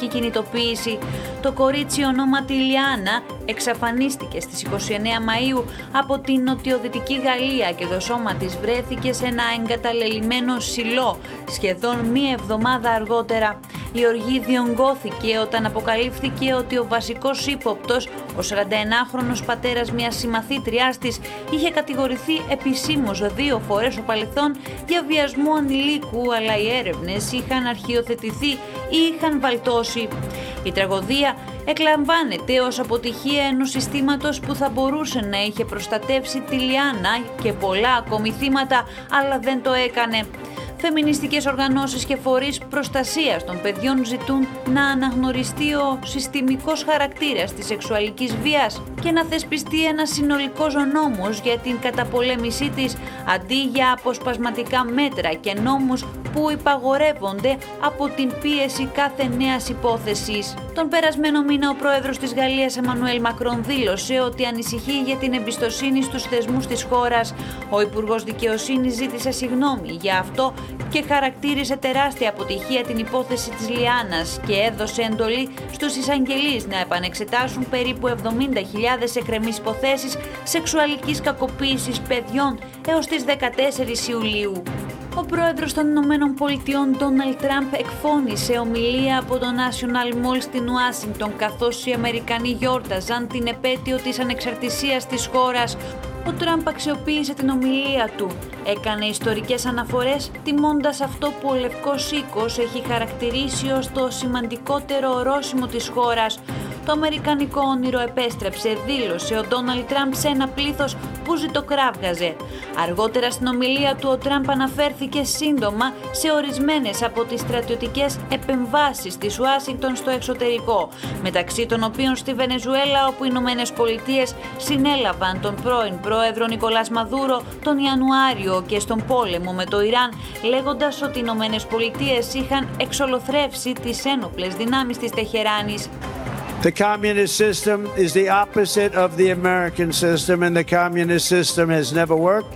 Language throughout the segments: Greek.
κινητοποίηση. Το κορίτσι ονόματι Λιάννα εξαφανίστηκε στις 29 Μαΐου από την νοτιοδυτική Γαλλία και το σώμα της βρέθηκε σε ένα εγκαταλελειμμένο σιλό σχεδόν μία εβδομάδα αργότερα. Η οργή διονγκώθηκε όταν αποκαλύφθηκε ότι ο βασικός ύποπτος, ο 41χρονος πατέρας μιας συμμαθήτριάς της, είχε κατηγορηθεί επισήμως 2 φορές στο παρελθόν για βιασμό ανηλίκου, αλλά οι έρευνες είχαν αρχιοθετηθεί ή είχαν βαλτώσει. Η τραγωδία εκλαμβάνεται ως αποτυχία ενός συστήματος που θα μπορούσε να είχε προστατεύσει τη Λιάννα και πολλά ακόμη θύματα, αλλά δεν το έκανε. Φεμινιστικές οργανώσεις και φορείς προστασίας των παιδιών ζητούν να αναγνωριστεί ο συστημικός χαρακτήρας της σεξουαλικής βίας και να θεσπιστεί ένα συνολικός νόμος για την καταπολέμησή της, αντί για αποσπασματικά μέτρα και νόμους που υπαγορεύονται από την πίεση κάθε νέας υπόθεσης. Τον περασμένο μήνα ο πρόεδρος της Γαλλίας Εμμανουέλ Μακρόν δήλωσε ότι ανησυχεί για την εμπιστοσύνη στους θεσμούς της χώρας. Ο Υπουργός Δικαιοσύνης ζήτησε συγγνώμη για αυτό και χαρακτήρισε τεράστια αποτυχία την υπόθεση της Λιάννας και έδωσε εντολή στους εισαγγελείς να επανεξετάσουν περίπου 70.000 εκκρεμείς υποθέσεις σεξουαλικής κακοποίησης παιδιών έως τις 14 Ιουλίου. Ο πρόεδρος των Ηνωμένων Πολιτειών Ντόναλντ Τραμπ εκφώνησε ομιλία από το National Mall στην Ουάσιγκτον καθώς οι Αμερικανοί γιόρταζαν την επέτειο της ανεξαρτησίας της χώρας. Ο Τραμπ αξιοποίησε την ομιλία του. Έκανε ιστορικές αναφορές, τιμώντας αυτό που ο Λευκός Οίκος έχει χαρακτηρίσει ως το σημαντικότερο ορόσημο της χώρας. Το αμερικανικό όνειρο επέστρεψε, δήλωσε ο Ντόναλντ Τραμπ σε ένα πλήθος που ζητοκράβγαζε. Αργότερα στην ομιλία του ο Τραμπ αναφέρθηκε σύντομα σε ορισμένες από τις στρατιωτικές επεμβάσεις της Ουάσιγκτον στο εξωτερικό, μεταξύ των οποίων στη Βενεζουέλα, όπου οι Ηνωμένες Πολιτείες συνέλαβαν τον πρώην πρόεδρο Νικολάς Μαδούρο τον Ιανουάριο, και στον πόλεμο με το Ιράν, λέγοντας ότι οι Ηνωμένες Πολιτείες είχαν εξολοθρεύσει τις ένοπλες δυνάμεις της Τεχεράνης. The communist system is the opposite of the American system, and the communist system has never worked.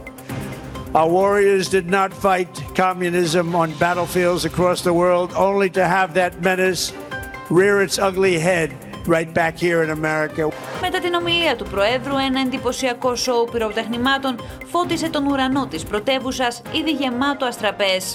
Our warriors did not fight communism on battlefields across the world, only to have that menace rear its ugly head right back here in America. Μετά την ομιλία του Προέδρου, ένα εντυπωσιακό σοου πυροτεχνημάτων φώτισε τον ουρανό της πρωτεύουσας, ήδη γεμάτο αστραπές.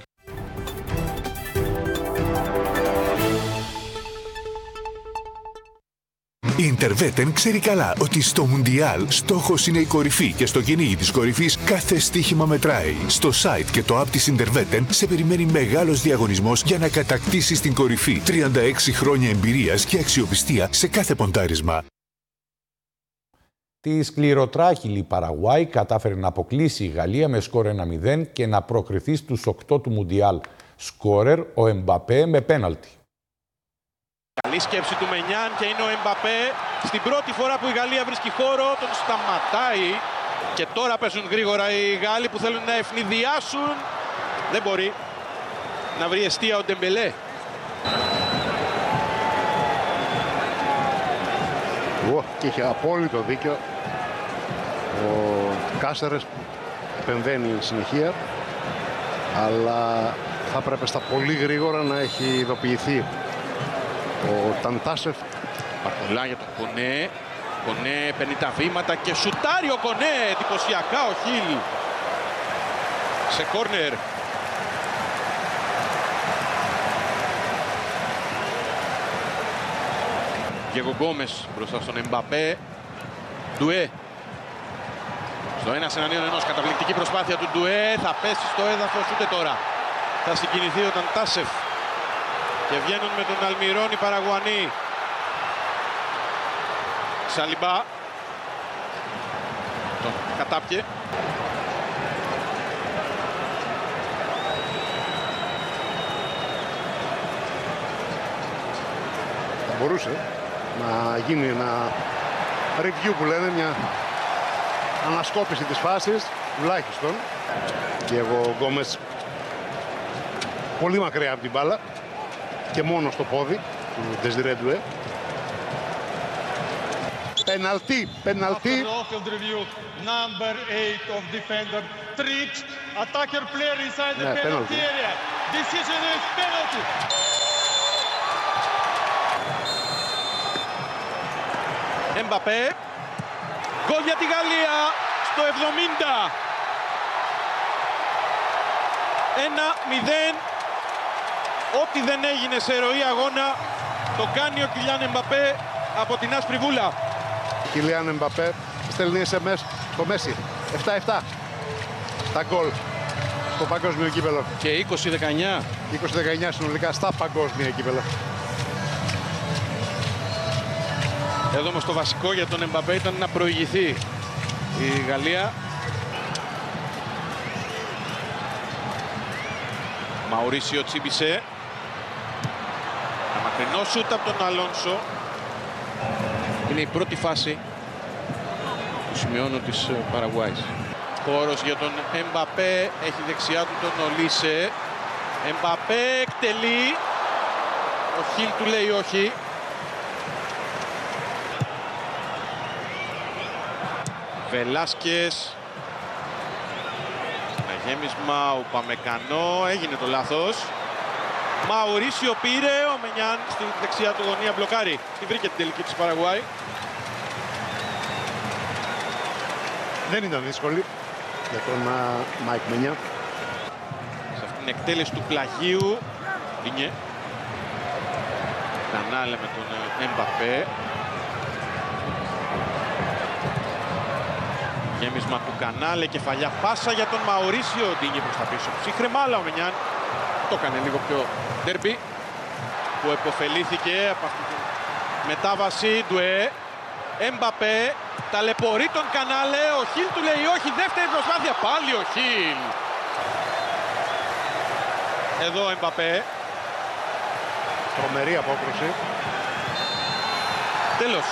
Η Interwetten ξέρει καλά ότι στο Μουντιάλ στόχος είναι η κορυφή και στο κυνήγι της κορυφής κάθε στοίχημα μετράει. Στο site και το app της Interwetten σε περιμένει μεγάλος διαγωνισμός για να κατακτήσεις την κορυφή. 36 χρόνια εμπειρίας και αξιοπιστία σε κάθε ποντάρισμα. Τη σκληροτράχυλη Παραγουάη κατάφερε να αποκλείσει η Γαλλία με σκορ 1-0 και να προκριθεί στους 8 του Μουντιάλ. Σκόρερ ο Εμπαπέ με πέναλτι. Καλή σκέψη του Μενιάν και είναι ο Εμπαπέ. Στην πρώτη φορά που η Γαλλία βρίσκει χώρο, τον σταματάει. Και τώρα παίζουν γρήγορα οι Γάλλοι που θέλουν να ευνηδιάσουν. Δεν μπορεί να βρει εστία ο Ντεμπελέ. Και είχε απόλυτο δίκιο. Ο Κάσερες επεμβαίνει συνεχεία, αλλά θα πρέπει στα πολύ γρήγορα να έχει ειδοποιηθεί ο Ταντάσεφ. Παρτολά για τον Κονέ. Κονέ παίρνει τα βήματα και σουτάρει ο Κονέ. Εντυπωσιακά ο Χίλ. Σε κόρνερ. Διέγκο Γκόμες μπροστά στον Εμπαπέ. Ντουέ. Στο 1-1, καταπληκτική προσπάθεια του Ντουέ. Θα πέσει στο έδαφος, ούτε τώρα θα συγκινηθεί ο Ταντάσεφ. Και βγαίνουν με τον Αλμιρόν οι Παραγουανοί. Σαλιμπά. Τον κατάπιε. Θα μπορούσε να γίνει ένα review που λένε, μια ανασκόπηση της φάσης, τουλάχιστον. Και ο Γκόμες πολύ μακριά από την μπάλα και μόνο στο πόδι του Ντεζιρέ Ντουέ. Πεναλτί, πεναλτί. Number 8 of defender trips attacker player inside the penalty area. Decision is penalty. Εμπαπέ. Γκολ για τη Γαλλία στο 70. 1-0. Ό,τι δεν έγινε σε ροή αγώνα το κάνει ο Κιλιάν Εμπαπέ από την άσπρη βούλα. Κιλιάν Εμπαπέ στέλνει SMS στο Μέση. 7-7 τα γκολ στο παγκόσμιο κύπελλο. Και 20-19. 20-19 συνολικά στα παγκόσμια κύπελλα. Εδώ όμως το βασικό για τον Εμπαπέ ήταν να προηγηθεί η Γαλλία. Μαουρίσιο Τσίμπισε. Ένα μακρινό σούτ από τον Αλόνσο. Είναι η πρώτη φάση του σημειώνω της Παραγουάης. Χώρος για τον Εμπαπέ. Έχει δεξιά του τον Ολίσε. Εμπαπέ εκτελεί. Ο Χιλ του λέει όχι. Βελάσκες. Ένα γέμισμα, ο Παμεκανό, έγινε το λάθος. Μαουρίσιο πήρε, ο Μενιάν στη δεξιά του γωνία μπλοκάρει. Τη βρήκε την τελική της Παραγουάη. Δεν ήταν δύσκολη για τον Μάικ Μενιάν. Σε αυτήν την εκτέλεση του πλαγίου είναι Κανάλε με τον Εμπαπέ. Γέμισμα του Κανάλε, κεφαλιά πάσα για τον Μαουρίσιο. Ντίνγκε προς τα πίσω. Ψύχρεμα, αλλά ο Μενιάν το έκανε λίγο πιο ντέρμπι, που επωφελήθηκε από αυτή τη μετάβαση. Ντουέ, Εμπαπέ, ταλαιπωρεί τον Κανάλε. Ο Χιλ του λέει όχι, δεύτερη προσπάθεια, πάλι ο Χιλ. Εδώ ο Εμπαπέ. Τρομερή απόκρουση. Τέλος.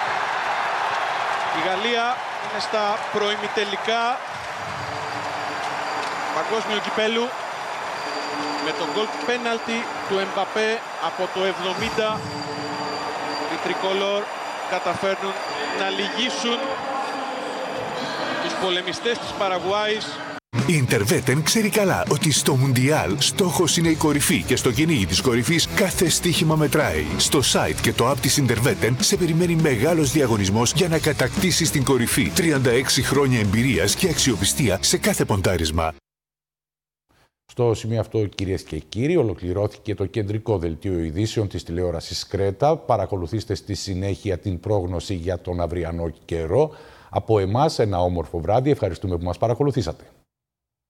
Η Γαλλία είναι στα προημιτελικά παγκόσμιου κυπέλου με τον γκολ πέναλτι του Εμπαπέ από το 70. Οι τρικολόρ καταφέρνουν να λυγίσουν τους πολεμιστές της Παραγουάης. Η Interveten ξέρει καλά ότι στο Μουντιάλ στόχος είναι η κορυφή και στο κυνήγι της κορυφής κάθε στοίχημα μετράει. Στο site και το app της Interveten σε περιμένει μεγάλος διαγωνισμός για να κατακτήσεις την κορυφή. 36 χρόνια εμπειρίας και αξιοπιστία σε κάθε ποντάρισμα. Στο σημείο αυτό, κυρίες και κύριοι, ολοκληρώθηκε το κεντρικό δελτίο ειδήσεων της τηλεόρασης Κρέτα. Παρακολουθήστε στη συνέχεια την πρόγνωση για τον αυριανό καιρό. Από εμάς ένα όμορφο βράδυ. Ευχαριστούμε που μας παρακολουθήσατε.